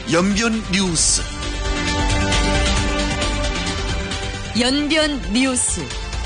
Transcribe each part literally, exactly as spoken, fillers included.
연변 뉴스. 연변 뉴스.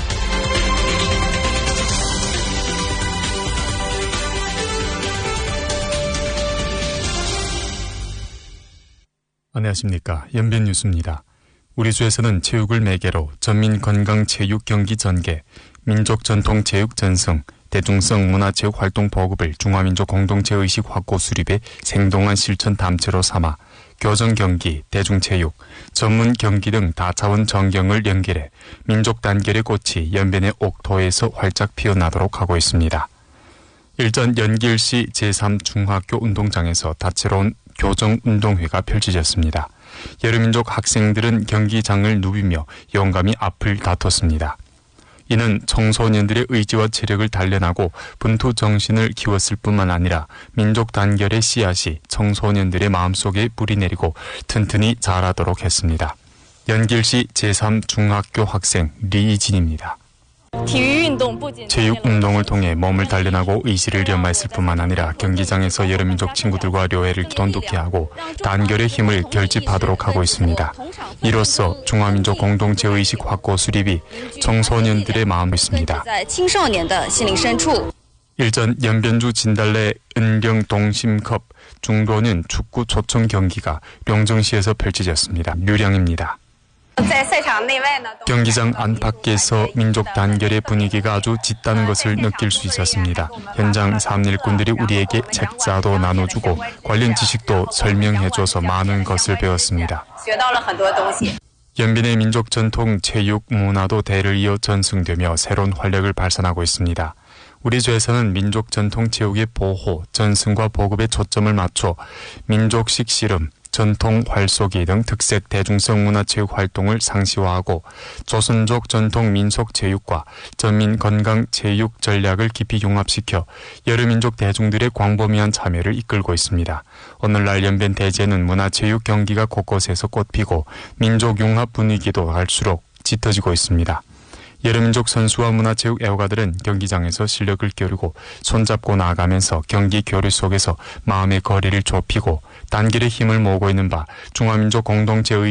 안녕하십니까. 연변 뉴스입니다. 우리 주에서는 체육을 매개로 전민 건강 체육 경기 전개, 민족 전통 체육 전승, 대중성 문화체육 활동 보급을 중화민족 공동체 의식 확고 수립의 생동한 실천 담체로 삼아 교정 경기, 대중체육, 전문 경기 등 다차원 전경을 연결해 민족 단결의 꽃이 연변의 옥토에서 활짝 피어나도록 하고 있습니다. 일전 연길시 제삼 중학교 운동장에서 다채로운 교정운동회가 펼쳐졌습니다. 여러민족 학생들은 경기장을 누비며 용감히 앞을 다퉜습니다. 이는 청소년들의 의지와 체력을 단련하고 분투 정신을 키웠을 뿐만 아니라 민족 단결의 씨앗이 청소년들의 마음속에 뿌리내리고 튼튼히 자라도록 했습니다. 연길시 제삼 중학교 학생 리이진입니다. 체육운동을 통해 몸을 단련하고 의지를 연마했을 뿐만 아니라 경기장에서 여러민족 친구들과 료회를 돈독히 하고 단결의 힘을 결집하도록 하고 있습니다. 이로써 중화민족 공동체 의식 확고 수립이 청소년들의 마음을 있습니다. 일전 연변주 진달래 은령 동심컵 중도는 축구 초청 경기가 룡정시에서 펼쳐졌습니다. 류량입니다. 경기장 안팎에서 민족 단결의 분위기가 아주 짙다는 것을 느낄 수 있었습니다. 현장 삼일꾼들이 우리에게 책자도 나눠주고 관련 지식도 설명해줘서 많은 것을 배웠습니다. 연변의 민족 전통 체육 문화도 대를 이어 전승되며 새로운 활력을 발산하고 있습니다. 우리 주에서는 민족 전통 체육의 보호, 전승과 보급에 초점을 맞춰 민족식 씨름, 전통 활쏘기 등 특색 대중성 문화체육 활동을 상시화하고 조선족 전통 민속체육과 전민 건강 체육 전략을 깊이 융합시켜 여러 민족 대중들의 광범위한 참여를 이끌고 있습니다. 오늘날 연변 대제는 문화체육 경기가 곳곳에서 꽃피고 민족 융합 분위기도 갈수록 짙어지고 있습니다. 여러민족 선수와 문화체육 애호가들은 경기장에서 실력을 기울이고 손잡고 나아가면서 경기 교류 속에서 마음의 거리를 좁히고 단결의 힘을 모으고 있는 바 중화민족 공동체의